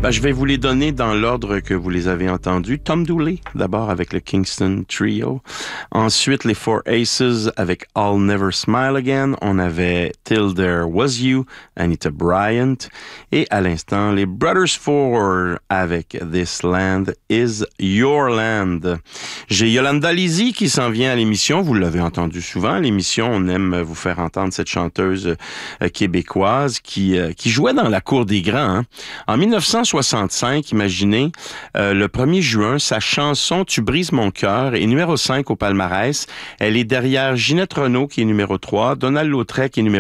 Je vais vous les donner dans l'ordre que vous les avez entendus. Tom Dooley, d'abord avec le Kingston Trio. Ensuite, les Four Aces avec I'll Never Smile Again. On avait Till There Was You, Anita Bryant. Et à l'instant, les Brothers Four avec This Land Is Your Land. J'ai Yolanda Lisi qui s'en vient à l'émission. Vous l'avez entendu souvent. À l'émission, on aime vous faire entendre cette chanteuse québécoise qui jouait dans la cour des grands. Hein. En 1965, imaginez, le 1er juin, sa chanson « Tu brises mon cœur » est numéro 5 au palmarès. Elle est derrière Ginette Renault, qui est numéro 3, Donald Lautrec, qui est numéro